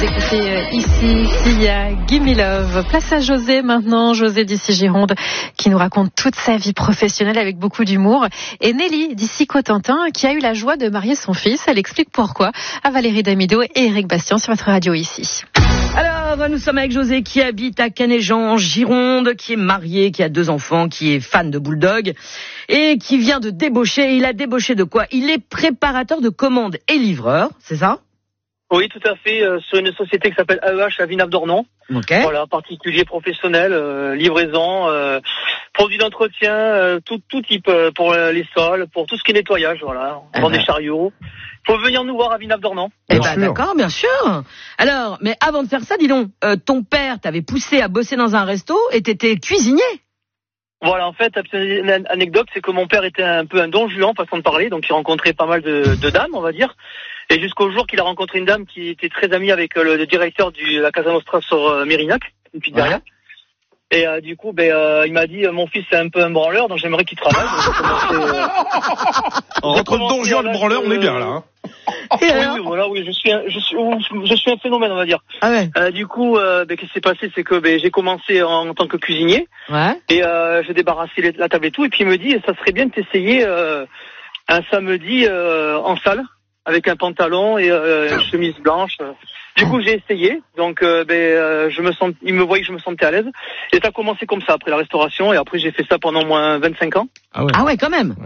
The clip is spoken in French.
Écoutez, ici, il y a Gimme Love. Place à José maintenant, José d'ici Gironde, qui nous raconte toute sa vie professionnelle avec beaucoup d'humour. Et Nelly d'ici Cotentin, qui a eu la joie de marier son fils. Elle explique pourquoi à Valérie Damido et Éric Bastien sur votre radio ici. Alors, nous sommes avec José qui habite à Canéjan, en Gironde, qui est marié, qui a 2 enfants, qui est fan de Bulldog et qui vient de débaucher. Il a débauché de quoi? Il est préparateur de commandes et livreur, c'est ça? Oui, tout à fait, sur une société qui s'appelle AEH à Villeneuve-d'Ornon. Okay. Voilà, particulier professionnel, livraison, produits d'entretien, tout type pour les sols, pour tout ce qui est nettoyage, voilà. On vend des chariots. Faut venir nous voir à Villeneuve-d'Ornon. Eh ben, d'accord, bien sûr. Alors, mais avant de faire ça, dis donc, ton père t'avait poussé à bosser dans un resto et t'étais cuisinier. Voilà, en fait, une anecdote, c'est que mon père était un peu un don Juan, façon de parler, donc il rencontrait pas mal de dames, on va dire. Et jusqu'au jour qu'il a rencontré une dame qui était très amie avec le directeur de la Casa Nostra sur Mérignac, une pizzeria. Ouais. Et du coup, il m'a dit, mon fils c'est un peu un branleur, donc j'aimerais qu'il travaille. Entre le don Juan et le branleur, on est bien là. Hein. Oui, je suis un phénomène, on va dire. Ah ouais. Du coup, qu'est-ce qui s'est passé, c'est que j'ai commencé en tant que cuisinier. Ouais. Et j'ai débarrassé la table et tout. Et puis il me dit, ça serait bien de t'essayer un samedi en salle avec un pantalon et une chemise blanche. Du coup, j'ai essayé. Donc, il me voyait que je me sentais à l'aise. Et ça a commencé comme ça après la restauration. Et après, j'ai fait ça pendant moins 25 ans. Ah ouais, quand même.